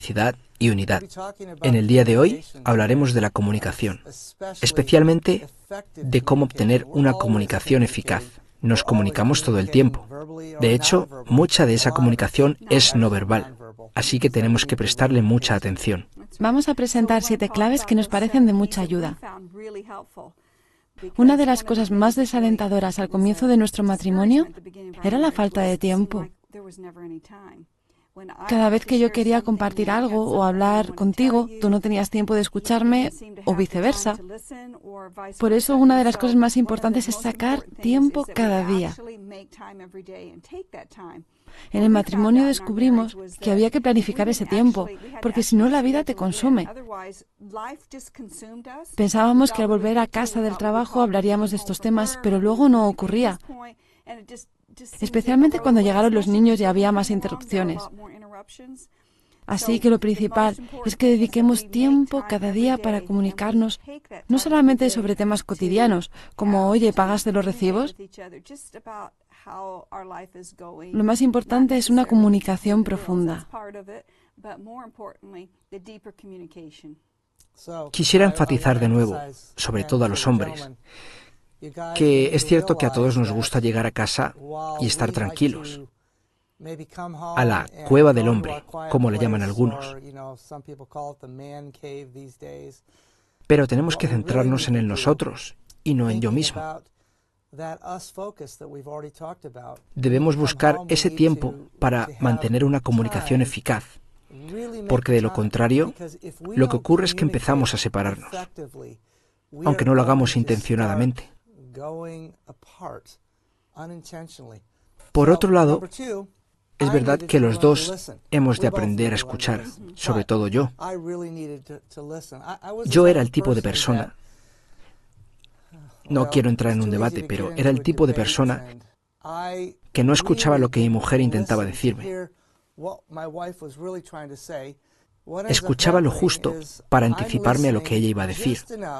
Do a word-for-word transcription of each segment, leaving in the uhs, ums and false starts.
felicidad y unidad. En el día de hoy hablaremos de la comunicación, especialmente de cómo obtener una comunicación eficaz. Nos comunicamos todo el tiempo. De hecho, mucha de esa comunicación es no verbal, así que tenemos que prestarle mucha atención. Vamos a presentar siete claves que nos parecen de mucha ayuda. Una de las cosas más desalentadoras al comienzo de nuestro matrimonio era la falta de tiempo. Cada vez que yo quería compartir algo o hablar contigo, tú no tenías tiempo de escucharme o viceversa. Por eso, una de las cosas más importantes es sacar tiempo cada día. En el matrimonio descubrimos que había que planificar ese tiempo, porque si no la vida te consume. Pensábamos que al volver a casa del trabajo hablaríamos de estos temas, pero luego no ocurría. Especialmente cuando llegaron los niños y había más interrupciones. Así que lo principal es que dediquemos tiempo cada día para comunicarnos, no solamente sobre temas cotidianos, como, oye, ¿pagaste los recibos? Lo más importante es una comunicación profunda. Quisiera enfatizar de nuevo, sobre todo a los hombres, que es cierto que a todos nos gusta llegar a casa y estar tranquilos, a la cueva del hombre, como le llaman algunos. Pero tenemos que centrarnos en el nosotros y no en yo mismo. Debemos buscar ese tiempo para mantener una comunicación eficaz, porque de lo contrario, lo que ocurre es que empezamos a separarnos, aunque no lo hagamos intencionadamente. Por otro lado, es verdad que los dos hemos de aprender a escuchar, sobre todo yo. Yo era el tipo de persona, no quiero entrar en un debate, pero era el tipo de persona que no escuchaba lo que mi mujer intentaba decirme. Escuchaba lo justo para anticiparme a lo que ella iba a decir.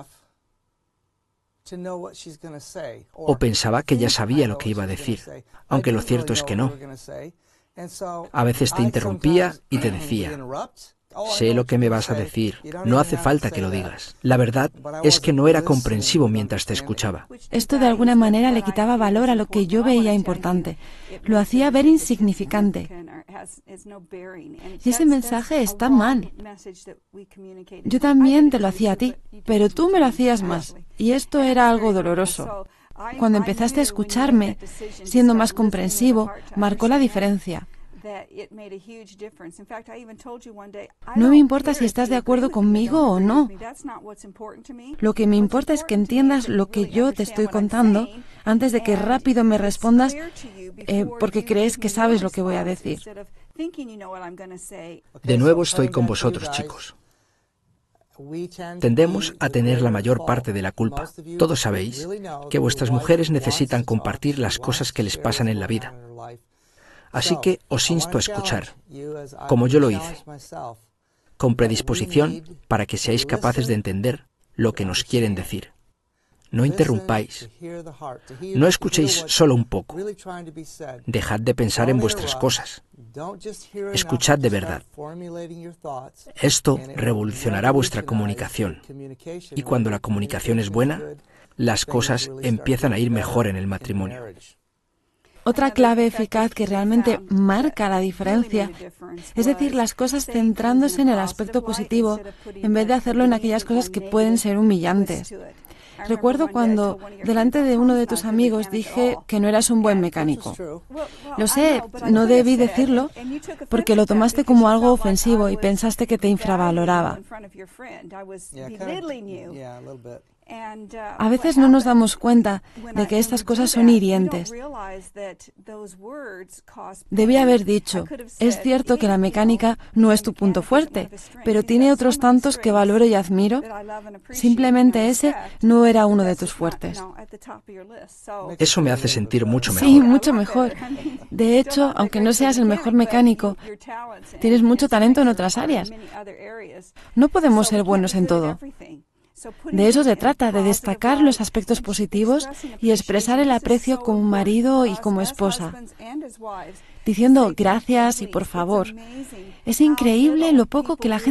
O pensaba que ya sabía lo que iba a decir, aunque lo cierto es que no. A veces te interrumpía y te decía, sé lo que me vas a decir, no hace falta que lo digas. La verdad es que no era comprensivo mientras te escuchaba. Esto de alguna manera le quitaba valor a lo que yo veía importante. Lo hacía ver insignificante. Y ese mensaje está mal. Yo también te lo hacía a ti, pero tú me lo hacías más. Y esto era algo doloroso. Cuando empezaste a escucharme, siendo más comprensivo, marcó la diferencia. No me importa si estás de acuerdo conmigo o no. Lo que me importa es que entiendas lo que yo te estoy contando antes de que rápido me respondas eh, porque crees que sabes lo que voy a decir. De nuevo estoy con vosotros, chicos. Tendemos a tener la mayor parte de la culpa. Todos sabéis que vuestras mujeres necesitan compartir las cosas que les pasan en la vida. Así que os insto a escuchar, como yo lo hice, con predisposición para que seáis capaces de entender lo que nos quieren decir. No interrumpáis. No escuchéis solo un poco. Dejad de pensar en vuestras cosas. Escuchad de verdad. Esto revolucionará vuestra comunicación. Y cuando la comunicación es buena, las cosas empiezan a ir mejor en el matrimonio. Otra clave eficaz que realmente marca la diferencia, es decir, las cosas centrándose en el aspecto positivo en vez de hacerlo en aquellas cosas que pueden ser humillantes. Recuerdo cuando, delante de uno de tus amigos, dije que no eras un buen mecánico. Lo sé, no debí decirlo porque lo tomaste como algo ofensivo y pensaste que te infravaloraba. A veces no nos damos cuenta de que estas cosas son hirientes. Debí haber dicho, es cierto que la mecánica no es tu punto fuerte, pero tiene otros tantos que valoro y admiro. Simplemente ese no era uno de tus fuertes. Eso me hace sentir mucho mejor. Sí, mucho mejor. De hecho, aunque no seas el mejor mecánico, tienes mucho talento en otras áreas. No podemos ser buenos en todo. De eso se trata, de destacar los aspectos positivos y expresar el aprecio como marido y como esposa, diciendo gracias y por favor. Es increíble lo poco que la gente